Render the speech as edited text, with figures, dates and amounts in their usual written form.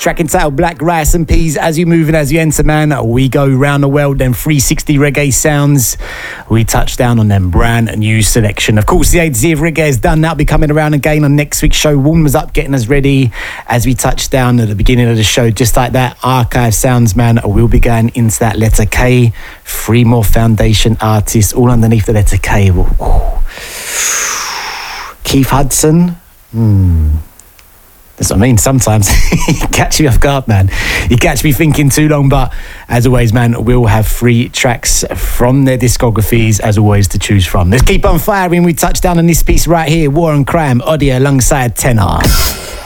Track entitled Black Rice and Peas. As you move and as you enter, man, we go round the world, then 360 reggae sounds. We touch down on them brand new selection. Of course, the A to Z of reggae is done. That'll be coming around again on next week's show. Warm us up, getting us ready as we touch down at the beginning of the show. Just like that, archive sounds, man. We'll be going into that letter K. 3 more foundation artists, all underneath the letter K. Keith Hudson. That's what I mean. Sometimes you catch me off guard, man. You catch me thinking too long, but as always, man, we'll have 3 tracks from their discographies, as always, to choose from. Let's keep on firing. We touch down on this piece right here, War and Crime, Audio alongside Tenor.